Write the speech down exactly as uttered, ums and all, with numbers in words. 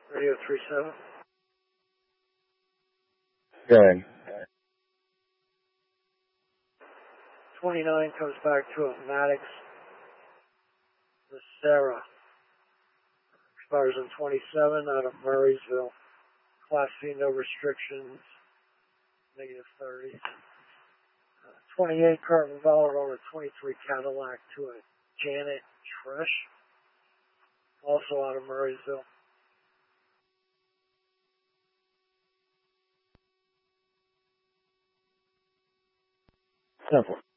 Radio three seven. Good. twenty-nine comes back to a Maddox Sarah. Expires in twenty-seven out of Murraysville. Class C, no restrictions. Negative thirty. Uh, twenty-eight Carton Valor over twenty-three Cadillac to a Janet Tresh. Also out of Murraysville. Simple.